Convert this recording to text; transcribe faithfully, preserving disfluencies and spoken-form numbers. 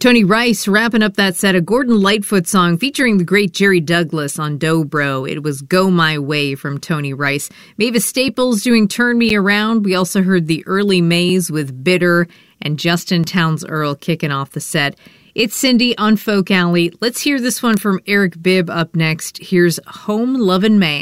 Tony Rice wrapping up that set, a Gordon Lightfoot song featuring the great Jerry Douglas on Dobro. It was Go My Way from Tony Rice. Mavis Staples doing Turn Me Around. We also heard the Early Mays with Bitter, and Justin Townes Earl kicking off the set. It's Cindy on Folk Alley. Let's hear this one from Eric Bibb up next. Here's Home Lovin' Man.